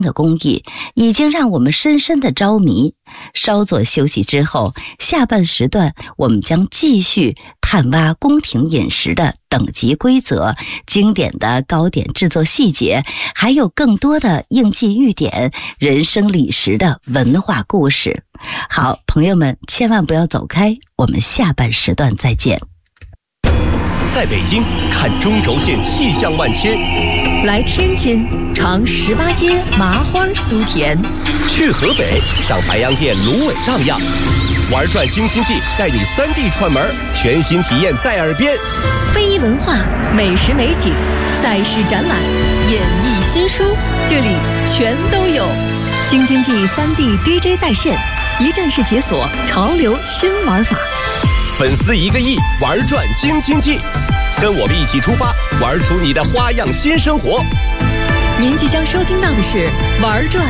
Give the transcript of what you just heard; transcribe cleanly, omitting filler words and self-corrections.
的工艺已经让我们深深的着迷。稍作休息之后，下半时段我们将继续探挖宫廷饮食的等级规则、经典的糕点制作细节，还有更多的应季喻典、人生礼食的文化故事。好，朋友们千万不要走开，我们下半时段再见。 在北京看中轴线气象万千， 来天津尝18街麻花酥甜， 去河北上白洋淀芦苇荡漾，玩转京津冀带你3D 串门，全新体验在耳边。 非遗文化、美食美景、赛事展览、演艺新书，这里全都有。京津冀3D DJ 在线，一站式解锁潮流新玩法。 粉丝1个亿，玩转京津冀，跟我们一起出发，玩出你的花样新生活。 您即将收听到的是玩转